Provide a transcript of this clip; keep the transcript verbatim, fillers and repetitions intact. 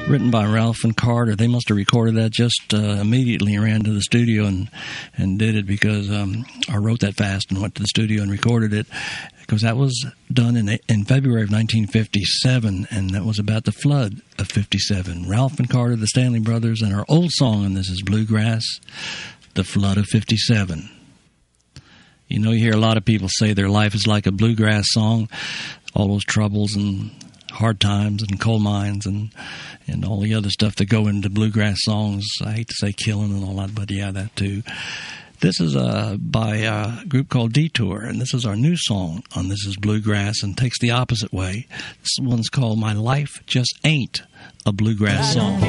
written by Ralph and Carter. They must have recorded that just uh, immediately and ran to the studio and, and did it because um, I wrote that fast and went to the studio and recorded it because that was done in in February of nineteen fifty-seven, and that was about the flood of fifty-seven. Ralph and Carter, the Stanley Brothers, and our old song on this is Bluegrass, The Flood of fifty-seven. You know, you hear a lot of people say their life is like a bluegrass song, all those troubles and hard times and coal mines and and all the other stuff that go into bluegrass songs. I hate to say killing and all that, but yeah, that too. This is uh, by a group called Detour, and this is our new song on This Is Bluegrass, and takes the opposite way. This one's called My Life Just Ain't a Bluegrass Song.